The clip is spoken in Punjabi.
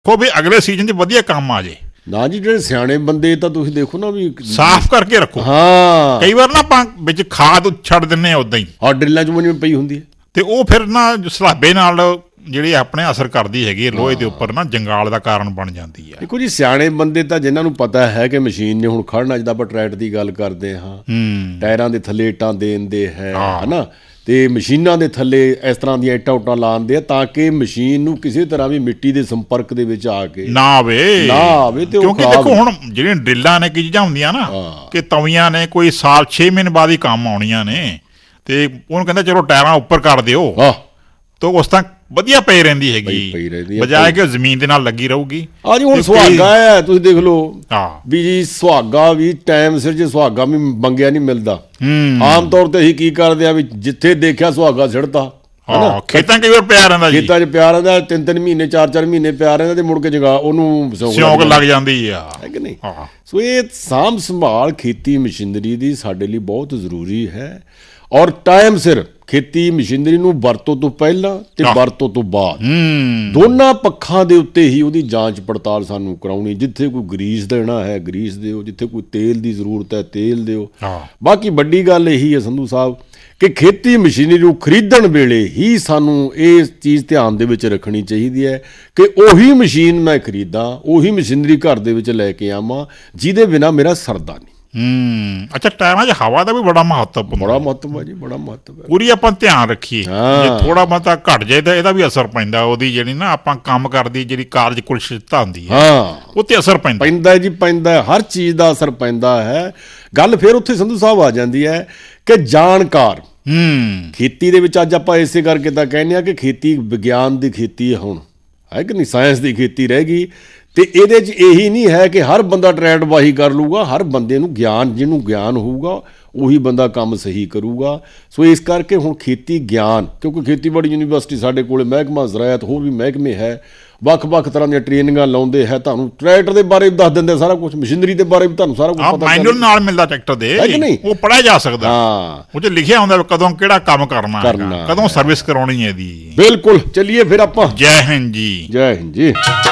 ਦੇਖੋ ਵੀ ਅਗਲੇ ਸੀਜ਼ਨ 'ਚ ਵਧੀਆ ਕੰਮ ਆ ਜੇ ਨਾ ਜੀ। ਜਿਹੜੇ ਸਿਆਣੇ ਬੰਦੇ ਤਾਂ ਤੁਸੀਂ ਦੇਖੋ ਨਾ ਵੀ ਸਾਫ਼ ਕਰਕੇ ਰੱਖੋ। ਹਾਂ, ਕਈ ਵਾਰ ਨਾ ਆਪਾਂ ਵਿੱਚ ਖਾਦ ਛੱਡ ਦਿੰਨੇ ਆ ਉਦਾਂ ਹੀ, ਆਹ ਡਰਿੱਲਾਂ 'ਚ ਜਿਵੇਂ ਪਈ ਹੁੰਦੀ ਹੈ, ਤੇ ਉਹ ਫਿਰ ਨਾ ਸਲਾਬੇ ਨਾਲ ਜਿਹੜੀ ਆਪਣੇ ਅਸਰ ਕਰਦੀ ਹੈਗੀ ਲੋਹੇ ਦੇ ਉੱਪਰ ਨਾ ਜੰਗਾਲ ਦਾ ਕਾਰਨ ਬਣ ਜਾਂਦੀ ਹੈ। ਦੇਖੋ ਜੀ ਸਿਆਣੇ ਬੰਦੇ ਤਾਂ ਜਿਨ੍ਹਾਂ ਨੂੰ ਪਤਾ ਹੈ ਕਿ ਮਸ਼ੀਨ ਨੇ ਹੁਣ ਖੜਨਾ, ਜਿੱਦਾਂ ਆਪਾਂ ਟਰੈਕਟਰ ਦੀ ਗੱਲ ਕਰਦੇ ਹਾਂ, ਟਾਇਰਾਂ ਦੇ ਥੱਲੇ ਇੱਟਾਂ ਦੇਣ ਦੇ ਹੈ ਹਨਾ, ਤੇ ਮਸ਼ੀਨਾਂ ਦੇ ਥੱਲੇ ਇਸ ਤਰ੍ਹਾਂ ਦੀਆਂ ਇੱਟਾਂ ਉੱਟਾਂ ਲਾਉਂਦੇ ਆ ਤਾਂ ਕਿ ਮਸ਼ੀਨ ਨੂੰ ਕਿਸੇ ਤਰ੍ਹਾਂ ਵੀ ਮਿੱਟੀ ਦੇ ਸੰਪਰਕ ਦੇ ਵਿੱਚ ਆ ਕੇ ਨਾ ਆਵੇ ਤੇ ਉਹ ਕਿਉਂਕਿ ਦੇਖੋ ਹੁਣ ਜਿਹੜੀਆਂ ਡਰਿੱਲਾਂ ਨੇ ਕੀ ਚੀਜ਼ਾਂ ਹੁੰਦੀਆਂ ਨਾ ਕਿ ਤਵੀਆਂ ਨੇ ਕੋਈ ਸਾਲ 6 ਮਹੀਨੇ ਬਾਅਦ ਹੀ ਕੰਮ ਆਉਣੀਆਂ ਨੇ, ਤੇ ਉਹਨੂੰ ਕਹਿੰਦਾ ਚਲੋ ਟਾਇਰਾਂ ਉੱਪਰ ਕਰ ਦਿਓ, ਤਾਂ ਉਸ ਤਾਂ ਵਧੀਆ ਪਈ ਰਹਿੰਦੀ ਹੈਗੀ ਬਜਾਏ ਕਿ ਜ਼ਮੀਨ ਦੇ ਨਾਲ ਲੱਗੀ ਰਹੂਗੀ। ਆ ਜੀ ਹੁਣ ਸੁਹਾਗਾ ਹੈ, ਤੁਸੀਂ ਦੇਖ ਲਓ ਵੀ ਜੀ ਸੁਹਾਗਾ ਵੀ ਟਾਈਮ ਸਿਰ ਜੇ ਸੁਹਾਗਾ ਵੀ ਮੰਗਿਆ ਨਹੀਂ ਮਿਲਦਾ। ਆਮ ਤੌਰ ਤੇ ਅਸੀਂ ਕੀ ਕਰਦੇ ਆ ਵੀ ਜਿੱਥੇ ਦੇਖਿਆ ਸੁਹਾਗਾ ਸਿੜਤਾ, ਖੇਤਾਂ ਕਈ ਵਾਰ ਪਿਆ ਰਹਿੰਦਾ, ਖੇਤਾਂ 'ਚ ਪਿਆ ਰਹਿੰਦਾ 3-3 ਮਹੀਨੇ 4-4 ਮਹੀਨੇ ਪਿਆ ਰਹਿੰਦਾ, ਤੇ ਮੁੜ ਕੇ ਜਗਾ ਉਹਨੂੰ ਸਿਉਂਕ ਲੱਗ ਜਾਂਦੀ ਆ, ਹੈ ਕਿ ਨਹੀਂ। ਸੋ ਇਹ ਸਾਂਭ ਸੰਭਾਲ ਖੇਤੀ ਮਸ਼ੀਨਰੀ ਦੀ ਸਾਡੇ ਲਈ ਬਹੁਤ ਜ਼ਰੂਰੀ ਹੈ, ਔਰ ਟਾਈਮ ਸਿਰ ਖੇਤੀ ਮਸ਼ੀਨਰੀ ਨੂੰ ਵਰਤੋਂ ਤੋਂ ਪਹਿਲਾਂ ਤੇ ਵਰਤੋਂ ਤੋਂ ਬਾਅਦ ਦੋਨਾਂ ਪੱਖਾਂ ਦੇ ਉੱਤੇ ਹੀ ਉਹਦੀ ਜਾਂਚ ਪੜਤਾਲ ਸਾਨੂੰ ਕਰਾਉਣੀ। ਜਿੱਥੇ ਕੋਈ ਗਰੀਸ ਦੇਣਾ ਹੈ ਗਰੀਸ ਦਿਓ, ਜਿੱਥੇ ਕੋਈ ਤੇਲ ਦੀ ਜ਼ਰੂਰਤ ਹੈ ਤੇਲ ਦਿਓ। ਬਾਕੀ ਵੱਡੀ ਗੱਲ ਇਹੀ ਹੈ ਸੰਧੂ ਸਾਹਿਬ ਕਿ ਖੇਤੀ ਮਸ਼ੀਨਰੀ ਨੂੰ ਖਰੀਦਣ ਵੇਲੇ ਹੀ ਸਾਨੂੰ ਇਹ ਚੀਜ਼ ਧਿਆਨ ਦੇ ਵਿੱਚ ਰੱਖਣੀ ਚਾਹੀਦੀ ਹੈ ਕਿ ਉਹੀ ਮਸ਼ੀਨ ਮੈਂ ਖਰੀਦਾਂ, ਉਹੀ ਮਸ਼ੀਨਰੀ ਘਰ ਦੇ ਵਿੱਚ ਲੈ ਕੇ ਆਵਾਂ ਜਿਹਦੇ ਬਿਨਾਂ ਮੇਰਾ ਸਰਦਾ ਨਹੀਂ। ਅੱਛਾ, ਟਾਇਰਾਂ 'ਚ ਹਵਾ ਦਾ ਵੀ ਬੜਾ ਮਹੱਤਵ ਹੈ ਜੀ, ਬੜਾ ਮਹੱਤਵ ਹੈ। ਪੂਰੀ ਆਪਾਂ ਧਿਆਨ ਰੱਖੀਏ, ਜੇ ਥੋੜਾ ਬਹੁਤਾ ਘਟ ਜਾਏ ਤਾਂ ਇਹਦਾ ਵੀ ਅਸਰ ਪੈਂਦਾ, ਉਹਦੀ ਜਿਹੜੀ ਨਾ ਆਪਾਂ ਕੰਮ ਕਰਦੀ ਜਿਹੜੀ ਕਾਰਜਕੁਸ਼ਲਤਾ ਹੁੰਦੀ ਹੈ ਉਹ ਤੇ ਅਸਰ ਪੈਂਦਾ ਜੀ, ਪੈਂਦਾ, ਹਰ ਚੀਜ਼ ਦਾ ਅਸਰ ਪੈਂਦਾ ਹੈ। ਗੱਲ ਫਿਰ ਉੱਥੇ ਸੰਧੂ ਸਾਹਿਬ ਆ ਜਾਂਦੀ ਹੈ ਕਿ ਜਾਣਕਾਰ ਖੇਤੀ ਦੇ ਵਿੱਚ ਅੱਜ ਆਪਾਂ ਇਸੇ ਕਰਕੇ ਤਾਂ ਕਹਿੰਦੇ ਆ ਕਿ ਖੇਤੀ ਵਿਗਿਆਨ ਦੀ ਖੇਤੀ ਹੁਣ ਹੈ ਕਿ ਨਹੀਂ, ਸਾਇੰਸ ਦੀ ਖੇਤੀ ਰਹਿ ਗਈ। ਤੇ ਇਹਦੇ 'ਚ ਇਹੀ ਨਹੀਂ ਹੈ ਕਿ ਹਰ ਬੰਦਾ ਟਰੈਕਟਰ ਵਾਹੀ ਕਰ ਲੂਗਾ, ਹਰ ਬੰਦੇ ਨੂੰ ਗਿਆਨ, ਜਿਹਨੂੰ ਗਿਆਨ ਹੋਊਗਾ ਉਹੀ ਬੰਦਾ ਕੰਮ ਸਹੀ ਕਰੂਗਾ। ਸੋ ਇਸ ਕਰਕੇ ਹੁਣ ਖੇਤੀ ਗਿਆਨ, ਕਿਉਂਕਿ ਖੇਤੀਬਾੜੀ ਯੂਨੀਵਰਸਿਟੀ ਸਾਡੇ ਕੋਲ, ਮਹਿਕਮਾ ਜ਼ਰਾਇਤ, ਹੋਰ ਵੀ ਮਹਿਕਮੇ ਹੈ, ਵੱਖ-ਵੱਖ ਤਰ੍ਹਾਂ ਦੀਆਂ ਟ੍ਰੇਨਿੰਗਾਂ ਲਾਉਂਦੇ ਹੈ, ਤੁਹਾਨੂੰ ਟਰੈਕਟਰ ਦੇ ਬਾਰੇ ਵੀ ਦੱਸ ਦਿੰਦੇ, ਸਾਰਾ ਕੁਝ ਮਸ਼ੀਨਰੀ ਦੇ ਬਾਰੇ ਵੀ ਤੁਹਾਨੂੰ ਸਾਰਾ ਕੁਝ ਪਤਾ, ਮੈਨੂਅਲ ਨਾਲ ਮਿਲਦਾ ਟਰੈਕਟਰ ਦੇ, ਉਹ ਪੜ੍ਹਿਆ ਜਾ ਸਕਦਾ, ਉਹ 'ਚ ਲਿਖਿਆ ਹੁੰਦਾ ਕਦੋਂ ਕਿਹੜਾ ਕੰਮ ਕਰਨਾ, ਕਦੋਂ ਸਰਵਿਸ ਕਰਾਉਣੀ ਹੈ ਇਹਦੀ। ਬਿਲਕੁਲ, ਚੱਲੀਏ ਫਿਰ ਆਪਾਂ। ਜੈ ਹਿੰਦ ਜੀ। ਜੈ ਹਿੰਦ ਜੀ।